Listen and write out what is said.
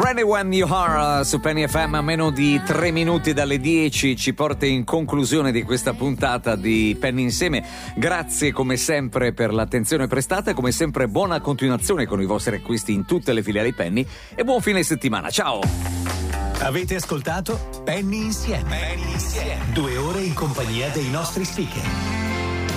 Ready When You Are su Penny FM, a meno di 3 minuti dalle 10 ci porta in conclusione di questa puntata di Penny Insieme. Grazie come sempre per l'attenzione prestata e come sempre buona continuazione con i vostri acquisti in tutte le filiali Penny e buon fine settimana. Ciao! Avete ascoltato Penny Insieme. 2 ore in compagnia dei nostri speaker.